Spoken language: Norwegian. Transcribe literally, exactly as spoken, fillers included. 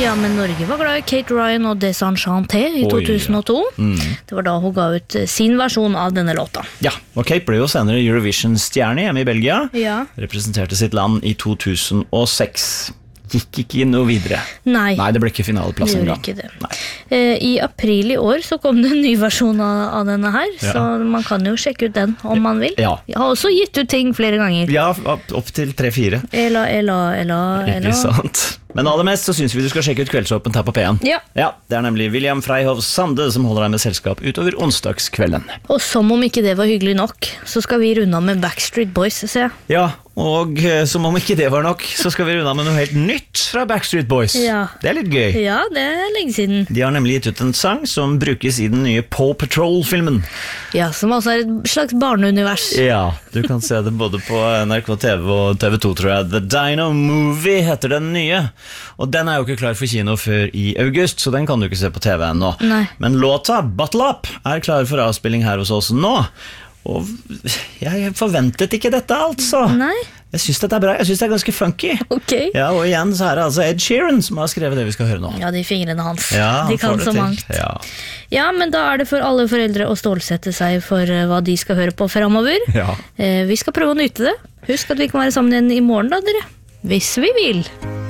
Ja, men Norge var glad i Kate Ryan og Desenchanté i to tusen og to. Mm. Det var da hun ga ut sin versjon av denne låta. Ja, og Kate ble jo senere Eurovision-stjerne hjemme i Belgia. Ja. Representerte sitt land i to tusen og seks. Gikk ikke noe videre. Nei. Nei, det ble ikke finaleplass det engang. Ikke det. Eh, I april i år så kom det en ny versjon av, av denne her, ja. Så man kan jo sjekke ut den om man vil. Ja. Jeg har også gitt ut ting flere ganger. Ja, opp til tre-fire. Ela, ela, ela, ela. Ikke sant. Men aller mest så synes vi du skal sjekke ut Kveldsåpent her på P en. Ja. Ja, det er nemlig William Freyhoff Sande som holder deg med selskap utover onsdagskvelden. Og som om ikke det var hyggelig nok, så skal vi runde av med Backstreet Boys, ser jeg. Ja, og som om ikke det var nok, så skal vi runde av med noe helt nytt fra Backstreet Boys. Ja. Det er litt gøy. Ja, det er lenge siden. De har nemlig gitt ut en sang som brukes i den nye Paw Patrol-filmen. Ja, som altså er et slags barneunivers. Ja, du kan se det både på N R K T V og T V to, tror jeg. The Dino Movie heter den nye. Og den er jo ikke klar for kino før i august, så den kan du ikke se på T V ennå. Nei. Men låta Bottle Up er klar for avspilling her hos oss nå. Og jeg forventet ikke dette, altså. Nei. Jeg synes dette er bra, jeg synes det er ganske funky. Ok. Ja, og igjen så er det altså Ed Sheeran som har skrevet det vi skal høre nå. Ja, de fingrene hans. Ja, de kan så mangt. Ja. Ja, men da er det for alle foreldre å stålsette seg for uh, hva de skal høre på fremover. Ja. Eh, vi skal prøve å nyte det. Husk at vi kan være sammen igjen i morgen da, dere. Hvis vi vil.